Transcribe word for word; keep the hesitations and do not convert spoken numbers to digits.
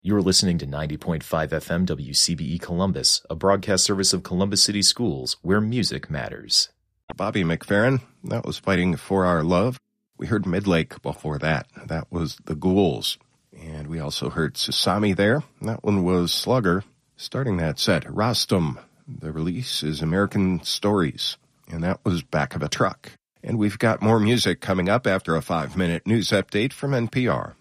You are listening to ninety point five F M W C B E Columbus, a broadcast service of Columbus City Schools, where music matters. Bobby McFerrin, that was Fighting for Our Love. We heard Midlake before that. That was The Ghouls. And we also heard Sasami there. That one was Slugger. Starting that set, Rostam. The release is American Stories. And that was Back of a Truck. And we've got more music coming up after a five-minute news update from N P R.